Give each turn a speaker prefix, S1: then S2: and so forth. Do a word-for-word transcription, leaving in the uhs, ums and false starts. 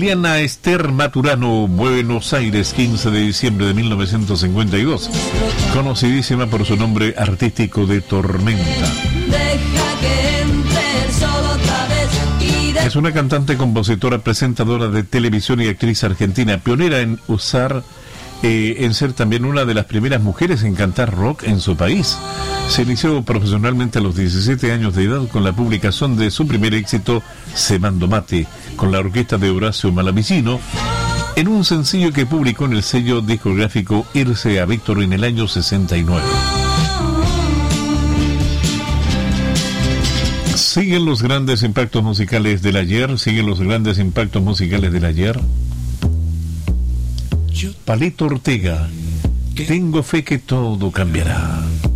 S1: Liliana Esther Maturano, Buenos Aires, quince de diciembre de mil novecientos cincuenta y dos, conocidísima por su nombre artístico de Tormenta. Es una cantante, compositora, presentadora de televisión y actriz argentina, pionera en usar, eh, en ser también una de las primeras mujeres en cantar rock en su país. Se inició profesionalmente a los diecisiete años de edad con la publicación de su primer éxito, Cebando Mate, con la orquesta de Horacio Malavicino, en un sencillo que publicó en el sello discográfico Irse a Víctor en el año sesenta y nueve. Siguen los grandes impactos musicales del ayer, siguen los grandes impactos musicales del ayer. Palito Ortega, tengo fe que todo cambiará.